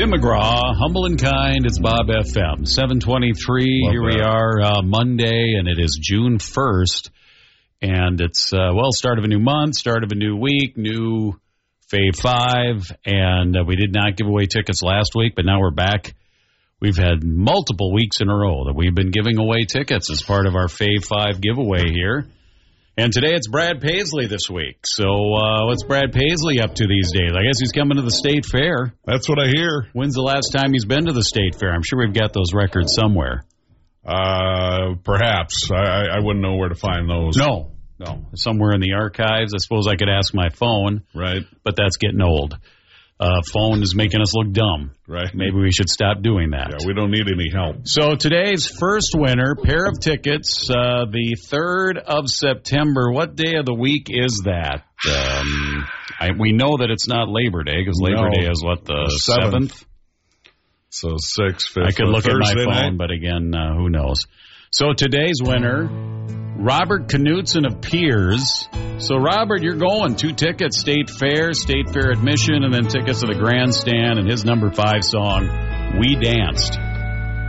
Tim McGraw, Humble and Kind. It's Bob FM. 7:23. Here we are, Monday, and it is June 1st. And it's, start of a new month, start of a new week, new Fave 5. And we did not give away tickets last week, but now we're back. We've had multiple weeks in a row that we've been giving away tickets as part of our Fave 5 giveaway here. And today it's Brad Paisley this week. So what's Brad Paisley up to these days? I guess he's coming to the State Fair. That's what I hear. When's the last time he's been to the State Fair? I'm sure we've got those records somewhere. Perhaps. I wouldn't know where to find those. No. Somewhere in the archives. I suppose I could ask my phone. Right. But that's getting old. Phone is making us look dumb. Right. Maybe we should stop doing that. Yeah, we don't need any help. So today's first winner, pair of tickets, the 3rd of September. What day of the week is that? We know that it's not Labor Day, because Labor Day is, the 7th? So 6th, 5th. I could look Thursday at my phone, night? but again, who knows? So today's winner, Robert Knutson of Piers. So, Robert, you're going. 2 tickets, State Fair admission, and then tickets to the Grandstand and his number 5 song, We Danced.